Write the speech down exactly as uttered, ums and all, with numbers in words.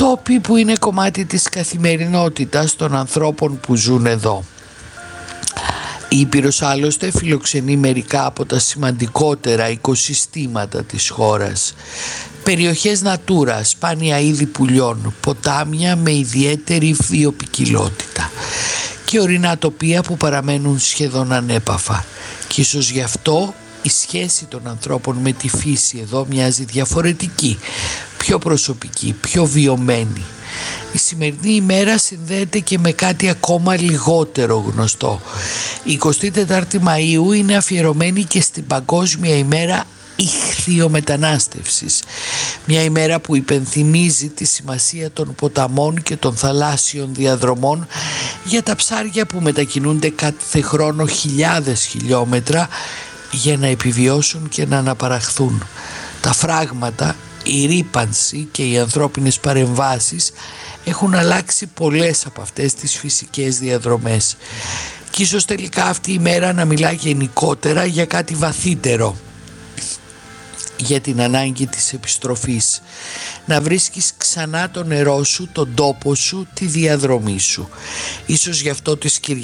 Τόποι που είναι κομμάτι της καθημερινότητας των ανθρώπων που ζουν εδώ. Η Ήπειρος άλλωστε φιλοξενεί μερικά από τα σημαντικότερα οικοσυστήματα της χώρας. Περιοχές Natura, σπάνια είδη πουλιών, ποτάμια με ιδιαίτερη βιοποικιλότητα και ορεινά τοπία που παραμένουν σχεδόν ανέπαφα. Και ίσως γι' αυτό η σχέση των ανθρώπων με τη φύση εδώ μοιάζει διαφορετική, πιο προσωπική, πιο βιωμένη. Η σημερινή ημέρα συνδέεται και με κάτι ακόμα λιγότερο γνωστό. Η εικοστή τέταρτη Μαΐου είναι αφιερωμένη και στην Παγκόσμια ημέρα Ιχθυομετανάστευσης. Μια ημέρα που υπενθυμίζει τη σημασία των ποταμών και των θαλάσσιων διαδρομών για τα ψάρια που μετακινούνται κάθε χρόνο χιλιάδες χιλιόμετρα για να επιβιώσουν και να αναπαραχθούν. Τα φράγματα, η ρύπανση και οι ανθρώπινες παρεμβάσεις έχουν αλλάξει πολλές από αυτές τις φυσικές διαδρομές. Και ίσως τελικά αυτή η μέρα να μιλά γενικότερα για κάτι βαθύτερο, για την ανάγκη της επιστροφής, να βρίσκεις ξανά το νερό σου, τον τόπο σου, τη διαδρομή σου. Ίσως γι' αυτό τις